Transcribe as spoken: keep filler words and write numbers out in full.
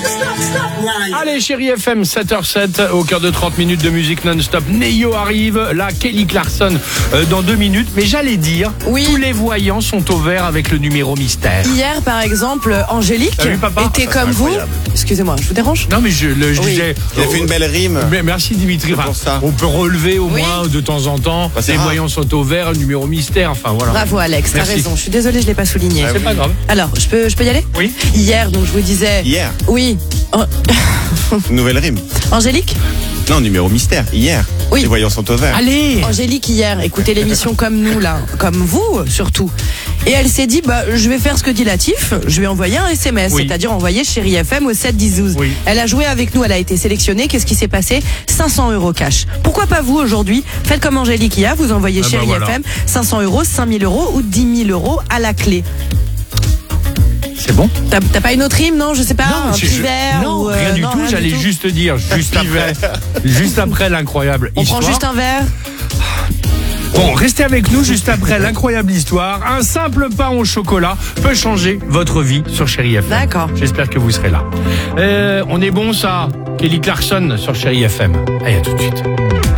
Allez, chérie F M, sept heures sept, au cœur de trente minutes de musique non-stop. Neo arrive, là, Kelly Clarkson euh, dans deux minutes. Mais j'allais dire, oui. tous les voyants sont au vert avec le numéro mystère. Hier, par exemple, Angélique Salut, papa. était Ça, comme vous. Excusez-moi, je vous dérange? Non, mais je, le, je Oui. disais... Il a fait une belle rime. Mais merci Dimitri. C'est pour ça. On peut relever au Oui. moins de temps en temps. Bah, c'est les rare. voyants sont au vert, le numéro mystère. Enfin voilà. Bravo Alex, t'as Merci. raison. Je suis désolée, je l'ai pas souligné. Ah C'est pas grave. Alors, je peux, je peux y aller? Oui. Hier, donc je vous disais. Hier. Oui. An- Une nouvelle rime. Angélique Non, numéro mystère. Hier. Oui. Les voyants sont au vert. Allez. Angélique hier, écoutez l'émission comme nous là, comme vous surtout. Et elle s'est dit, bah, je vais faire ce que dit Latif, je vais envoyer un S M S, Oui. c'est-à-dire envoyer Chérie F M au sept dix douze. Oui. Elle a joué avec nous, elle a été sélectionnée. Qu'est-ce qui s'est passé? cinq cents euros cash. Pourquoi pas vous aujourd'hui? Faites comme Angélique hier, vous envoyez Ah bah Chérie voilà. F M, cinq cents euros, cinq mille euros ou dix mille euros à la clé. C'est bon? T'as t'as pas une autre rime, non? Je sais pas, un je- petit verre non, ou, euh, rien du non, tout. rien J'allais du tout. juste dire, juste après, juste après l'incroyable On histoire. prend juste un verre. Bon, restez avec nous juste après l'incroyable histoire. Un simple pain au chocolat peut changer votre vie sur Chérie F M. D'accord. J'espère que vous serez là. Euh, on est bon ça, Kelly Clarkson sur Chérie F M. Allez, à tout de suite.